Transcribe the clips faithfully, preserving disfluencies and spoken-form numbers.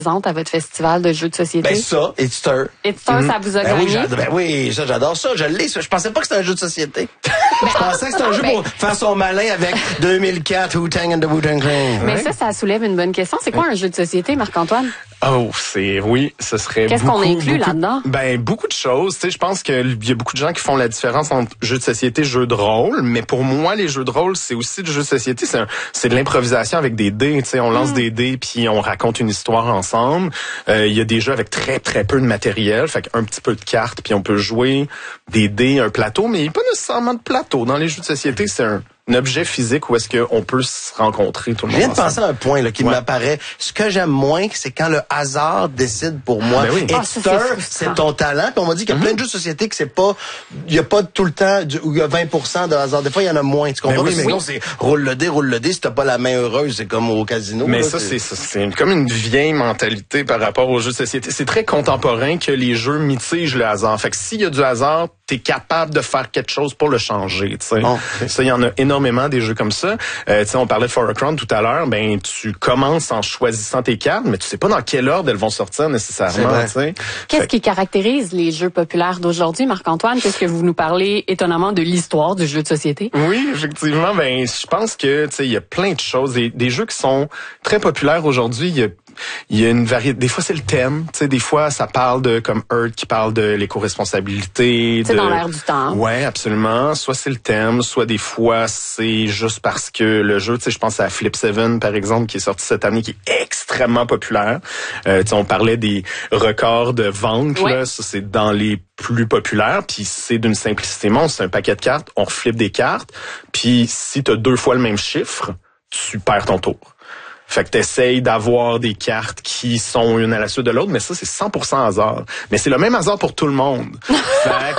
à votre festival de jeux de société? Ben ça, It Stir. It Stir, mm-hmm. ça vous a ben gagné? Oui, ben oui, ça j'adore ça, je l'ai. Je pensais pas que c'était un jeu de société. Ben, je pensais que c'était un jeu ben, pour faire son malin avec deux mille quatre, Wu-Tang and the Wu-Tang Clan. Mais ouais. ça, ça soulève une bonne question. C'est quoi un jeu de société, Marc-Antoine? Oh, c'est, oui, ce serait Qu'est-ce beaucoup, qu'on inclut beaucoup, là-dedans? Ben, beaucoup de choses. Tu sais, je pense qu'il y a beaucoup de gens qui font la différence entre jeux de société et jeux de rôle. Mais pour moi, les jeux de rôle, c'est aussi du jeu de société. C'est, un, c'est de l'improvisation avec des dés. Tu sais, on lance mmh. des dés puis on raconte une histoire ensemble. Euh, il y a des jeux avec très, très peu de matériel. Fait qu'un petit peu de cartes puis on peut jouer des dés, un plateau. Mais il n'y a pas nécessairement de plateau. Dans les jeux de société, c'est un... un objet physique où est-ce qu'on peut se rencontrer tout le monde. Je viens de penser à un point là, qui ouais. m'apparaît. Ce que j'aime moins, c'est quand le hasard décide pour moi. Ben oui. Et ah, c'est, c'est ton talent. Puis on m'a dit qu'il y a mm-hmm. plein de jeux de société que c'est pas, il y a pas tout le temps où il y a vingt pour cent de hasard. Des fois, il y en a moins. Tu comprends? Ben oui, mais sinon, oui. c'est roule le dé, roule le dé. Si t'as pas la main heureuse, c'est comme au casino. Mais là, ça, c'est... c'est, c'est comme une vieille mentalité par rapport aux jeux de société. C'est très contemporain que les jeux mitigent le hasard. Fait que s'il y a du hasard, t'es capable de faire quelque chose pour le changer. Tu sais, oh, okay. Ça, il y en a énormément des jeux comme ça. Euh, tu sais, on parlait de For a Crown tout à l'heure. Ben, tu commences en choisissant tes cartes, mais tu sais pas dans quel ordre elles vont sortir nécessairement. Tu sais. Qu'est-ce fait... qui caractérise les jeux populaires d'aujourd'hui, Marc-Antoine? Puisque vous nous parlez étonnamment de l'histoire du jeu de société. Oui, effectivement. Ben, je pense que tu sais, il y a plein de choses. Des, des jeux qui sont très populaires aujourd'hui. Il y a Il y a une variété. Des fois, c'est le thème. Tu sais, des fois, ça parle de, comme Earth qui parle de l'éco-responsabilité. C'est de... dans l'air du temps. Ouais, absolument. Soit c'est le thème, soit des fois, c'est juste parce que le jeu, tu sais, je pense à Flip seven, par exemple, qui est sorti cette année, qui est extrêmement populaire. Euh, tu sais, on parlait des records de vente, ouais. là. Ça, c'est dans les plus populaires. Puis c'est d'une simplicité monstre. C'est un paquet de cartes. On reflippe des cartes. Puis si t'as deux fois le même chiffre, tu perds ton tour. Fait que t'essayes d'avoir des cartes qui sont une à la suite de l'autre, mais ça, c'est cent pour cent hasard. Mais c'est le même hasard pour tout le monde. Fait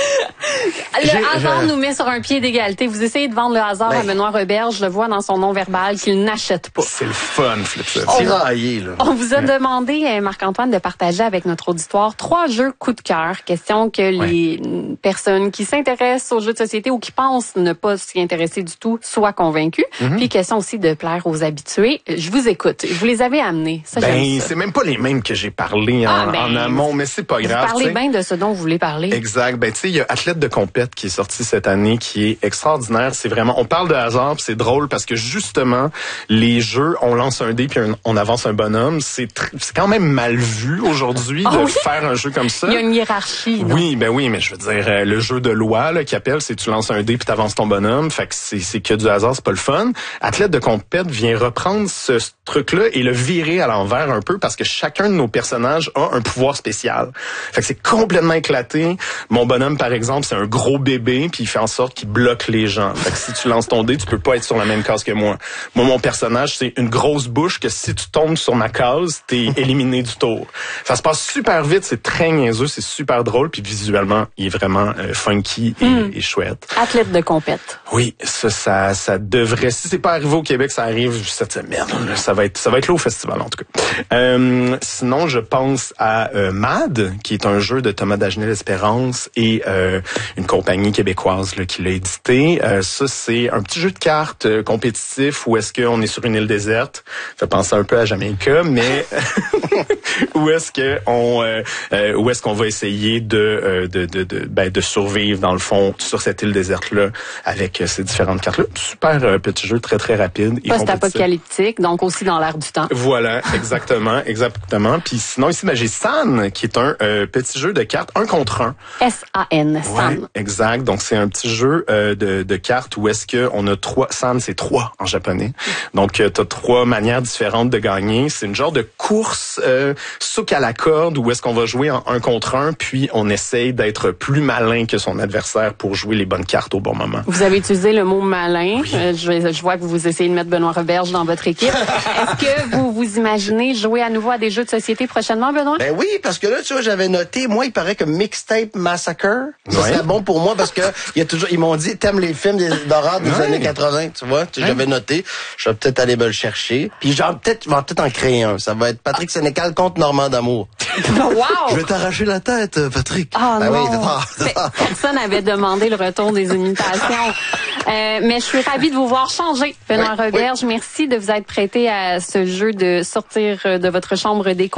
Le j'ai, hasard j'ai... nous met sur un pied d'égalité. Vous essayez de vendre le hasard ben... à Benoît Roberge. Je le vois dans son nom verbal qu'il n'achète pas. C'est le fun, Flip seven. C'est raillé, là. On vous a demandé, Marc-Antoine, de partager avec notre auditoire trois jeux coup de cœur. Question que ouais. les personnes qui s'intéressent aux jeux de société ou qui pensent ne pas s'y intéresser du tout soient convaincues. Mm-hmm. Puis question aussi de plaire aux habitués. Je vous écoute. Vous les avez amenés. Ça, ben, ça. c'est même pas les mêmes que j'ai parlé en, ah, ben, en amont, mais c'est pas vous grave. Vous parlez bien de ce dont vous voulez parler. Exact. Ben, tu sais, il y a Athlète de compète qui est sorti cette année, qui est extraordinaire. C'est vraiment, on parle de hasard, puis c'est drôle parce que justement, les jeux, on lance un dé puis un, on avance un bonhomme. C'est, tr- c'est quand même mal vu aujourd'hui oh, de oui? faire un jeu comme ça. Il y a une hiérarchie. Non? Oui, ben oui, mais je veux dire, euh, le jeu de loi là, qui appelle, c'est tu lances un dé puis t'avances ton bonhomme. Fait que c'est, c'est que du hasard, c'est pas le fun. Athlète de compète vient reprendre ce, ce truc-là et le virer à l'envers un peu parce que chacun de nos personnages a un pouvoir spécial. Fait que c'est complètement éclaté. Mon bonhomme, par exemple, c'est un gros bébé puis il fait en sorte qu'il bloque les gens. Fait que si tu lances ton dé, tu peux pas être sur la même case que moi. Moi, mon personnage, c'est une grosse bouche que si tu tombes sur ma case, t'es éliminé du tour. Ça se passe super vite, c'est très niaiseux, c'est super drôle puis visuellement, il est vraiment euh, funky et, mmh. et chouette. Athlète de compète. Oui, ça, ça, ça devrait. Si c'est pas arrivé au Québec, ça arrive cette semaine. Ça va être, ça va être là au festival en tout cas. Euh, sinon, je pense à euh, Mad, qui est un jeu de Thomas Dagenais-Espérance et euh, une compagnie québécoise là, qui l'a édité. Euh, ça, c'est un petit jeu de cartes euh, compétitif où est-ce qu'on est sur une île déserte. Ça fait penser un peu à Jamaica, mais où est-ce que on, euh, euh, où est-ce qu'on va essayer de, euh, de, de, de, ben, de survivre dans le fond sur cette île déserte là avec euh, ces différentes cartes là. Super euh, petit jeu, très très rapide. Post-apocalyptique, donc aussi dans l'air du temps. Voilà, exactement, exactement. Puis sinon ici, ben, j'ai San, qui est un euh, petit jeu de cartes un contre un. S A N, San. Ouais, exact. Donc c'est un petit jeu euh, de, de cartes où est-ce que on a trois. San, c'est trois en japonais. Donc euh, t'as trois manières différentes de gagner. C'est une genre de course euh, souk à la corde où est-ce qu'on va jouer en un contre un, puis on essaye d'être plus malin que son adversaire pour jouer les bonnes cartes au bon moment. Vous avez utilisé le mot malin. Oui. Euh, je, je vois que vous essayez de mettre Benoît Roberge dans votre équipe. Est-ce que vous vous imaginez jouer à nouveau à des jeux de société prochainement, Benoît? Ben oui, parce que là, tu vois, j'avais noté, moi, il paraît que Mixtape Massacre, ça ouais. serait bon pour moi parce que il y a toujours, ils m'ont dit, t'aimes les films d'horreur des ouais. années quatre-vingts, tu vois? Tu sais, ouais. J'avais noté. Je vais peut-être aller me le chercher. Puis genre, peut-être, je vais peut-être en créer un. Ça va être Patrick ah. Sénécal contre Normand d'Amour. Wow! Je vais t'arracher la tête, Patrick. Oh ben non. Oui, ah, ah. Personne n'avait demandé le retour des imitations. euh, mais je suis ravie de vous voir changer, Benoît oui. Roberge. Oui. Merci de vous être prêté à ce jeu de sortir de votre chambre d'écho.